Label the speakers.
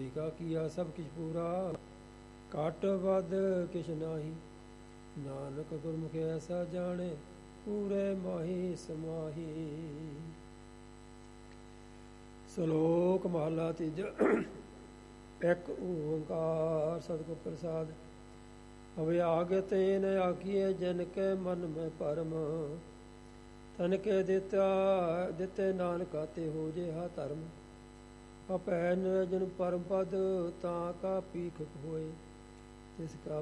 Speaker 1: ਕਾ ਕੀਆ ਸਭ ਕਿਛ ਪੂਰਾ, ਘਟ ਵੱਧ ਕਿਛ ਨਾਹੀ। ਨਾਨਕ ਗੁਰਮੁਖ ਐਸਾ ਜਾਣੇ, ਪੂਰੇ ਮਾਹੀ ਸਮਾਹੀ। ਸ਼ਲੋਕ ਮਹਲਾ ਤੀਜਾ। ਇੱਕ ਓੰਕਾਰ ਸਤਿਗੁਰ ਪ੍ਰਸਾਦ। ਅਵਿਆਗ ਤੈਨ ਆਖੀਏ ਜਿਨ ਕੇ ਮਨ ਮੈਂ ਭਰਮ, ਤਨ ਕੇ ਦਿੱਤੇ ਨਾਨਕਾ ਤੇ ਹੋ ਜਿਹਾ ਧਰਮ। ਆਪੈ ਨਿਰਜਨ ਪਰਮ ਪਦ ਤਾਂ ਕਾ ਪੀਖ ਹੋਏ, ਤਿਸ ਕਾ